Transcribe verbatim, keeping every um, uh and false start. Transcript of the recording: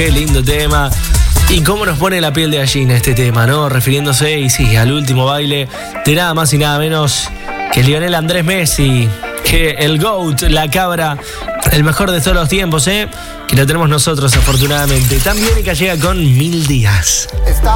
Qué lindo tema. Y cómo nos pone la piel de gallina este tema, ¿no? Refiriéndose, y sí, al último baile de nada más y nada menos que Lionel Andrés Messi, que el GOAT, la cabra, el mejor de todos los tiempos, ¿eh? Que lo tenemos nosotros, afortunadamente. También que llega con Mil Días.